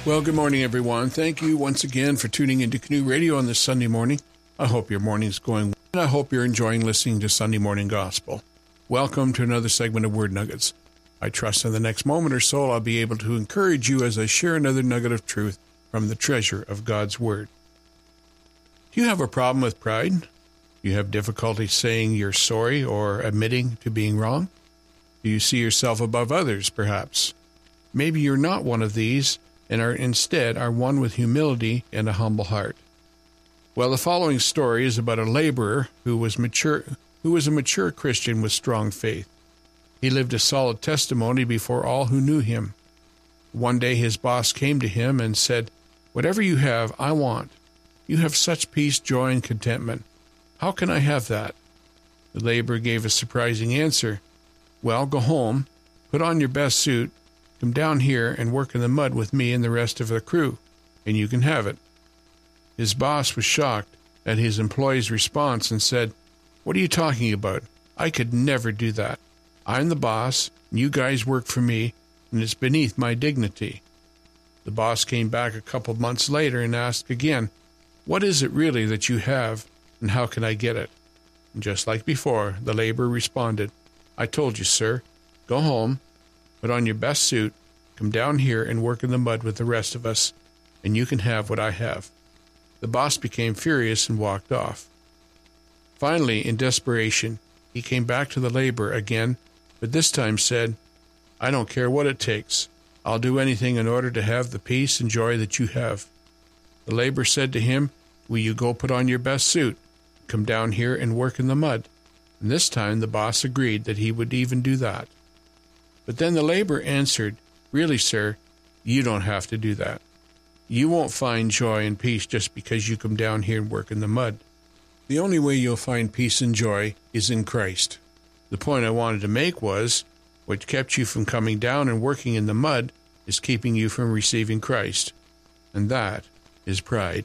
Well, good morning, everyone. Thank you once again for tuning into Canoe Radio on this Sunday morning. I hope your morning's going well, and I hope you're enjoying listening to Sunday Morning Gospel. Welcome to another segment of Word Nuggets. I trust in the next moment or so I'll be able to encourage you as I share another nugget of truth from the treasure of God's Word. Do you have a problem with pride? Do you have difficulty saying you're sorry or admitting to being wrong? Do you see yourself above others, perhaps? Maybe you're not one of these and instead are one with humility and a humble heart. Well, the following story is about a laborer who was a mature Christian with strong faith. He lived a solid testimony before all who knew him. One day his boss came to him and said, "Whatever you have, I want. You have such peace, joy, and contentment. How can I have that?" The laborer gave a surprising answer. "Well, go home, put on your best suit, come down here and work in the mud with me and the rest of the crew, and you can have it." His boss was shocked at his employee's response and said, "What are you talking about? I could never do that. I'm the boss, and you guys work for me, and it's beneath my dignity." The boss came back a couple months later and asked again, "What is it really that you have, and how can I get it?" And just like before, the laborer responded, "I told you, sir. Go home, put on your best suit, come down here and work in the mud with the rest of us, and you can have what I have." The boss became furious and walked off. Finally, in desperation, he came back to the laborer again, but this time said, "I don't care what it takes. I'll do anything in order to have the peace and joy that you have." The laborer said to him, "Will you go put on your best suit, come down here and work in the mud?" And this time the boss agreed that he would even do that. But then the laborer answered, "Really, sir, you don't have to do that. You won't find joy and peace just because you come down here and work in the mud. The only way you'll find peace and joy is in Christ." The point I wanted to make was, what kept you from coming down and working in the mud is keeping you from receiving Christ. And that is pride.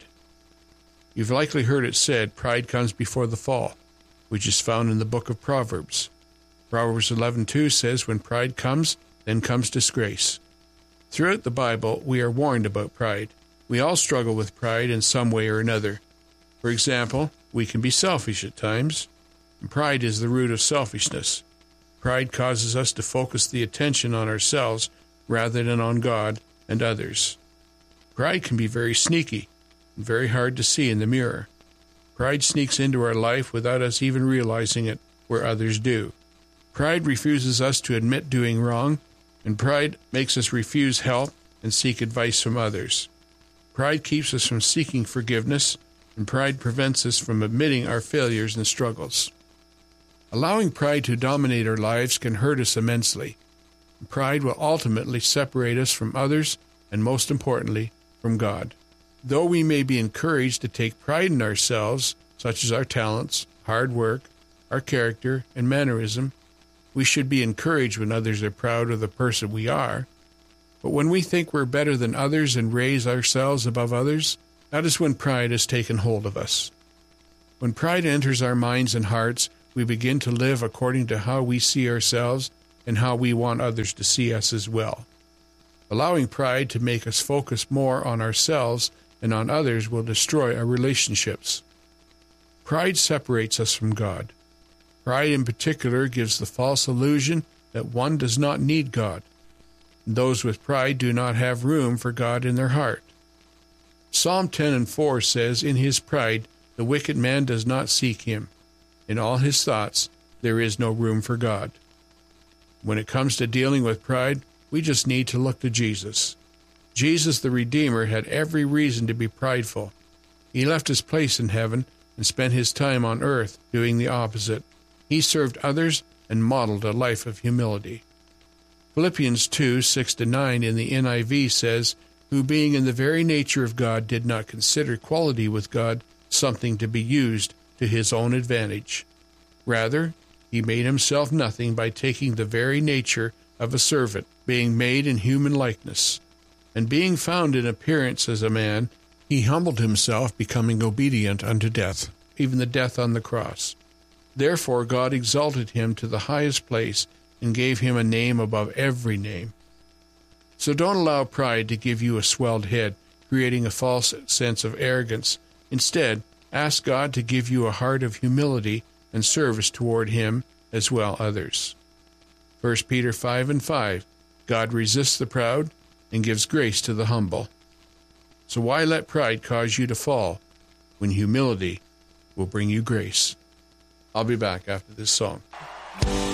You've likely heard it said, pride comes before the fall, which is found in the book of Proverbs. Proverbs 11:2 says, "When pride comes, then comes disgrace." Throughout the Bible, we are warned about pride. We all struggle with pride in some way or another. For example, we can be selfish at times. And pride is the root of selfishness. Pride causes us to focus the attention on ourselves rather than on God and others. Pride can be very sneaky and very hard to see in the mirror. Pride sneaks into our life without us even realizing it, where others do. Pride refuses us to admit doing wrong, and pride makes us refuse help and seek advice from others. Pride keeps us from seeking forgiveness, and pride prevents us from admitting our failures and struggles. Allowing pride to dominate our lives can hurt us immensely. Pride will ultimately separate us from others, and most importantly, from God. Though we may be encouraged to take pride in ourselves, such as our talents, hard work, our character, and mannerism, we should be encouraged when others are proud of the person we are. But when we think we're better than others and raise ourselves above others, that is when pride has taken hold of us. When pride enters our minds and hearts, we begin to live according to how we see ourselves and how we want others to see us as well. Allowing pride to make us focus more on ourselves and on others will destroy our relationships. Pride separates us from God. Pride in particular gives the false illusion that one does not need God. Those with pride do not have room for God in their heart. Psalm 10:4 says, "In his pride the wicked man does not seek him. In all his thoughts there is no room for God." When it comes to dealing with pride, we just need to look to Jesus. Jesus the Redeemer had every reason to be prideful. He left his place in heaven and spent his time on earth doing the opposite. He served others and modeled a life of humility. Philippians 2:6-9 in the NIV says, "Who being in the very nature of God did not consider equality with God something to be used to his own advantage. Rather, he made himself nothing by taking the very nature of a servant, being made in human likeness. And being found in appearance as a man, he humbled himself, becoming obedient unto death, even the death on the cross. Therefore God exalted him to the highest place and gave him a name above every name." So don't allow pride to give you a swelled head, creating a false sense of arrogance. Instead, ask God to give you a heart of humility and service toward Him as well others. 1 Peter 5:5, God resists the proud and gives grace to the humble. So why let pride cause you to fall when humility will bring you grace? I'll be back after this song.